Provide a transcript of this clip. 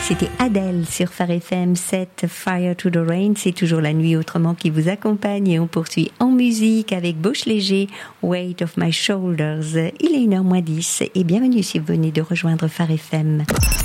C'était Adele sur Phare FM 7, Fire to the Rain. C'est toujours la nuit autrement qui vous accompagne et on poursuit en musique avec Bauche Léger, Weight of My Shoulders. Il est 1h moins 10 et bienvenue si vous venez de rejoindre Phare FM.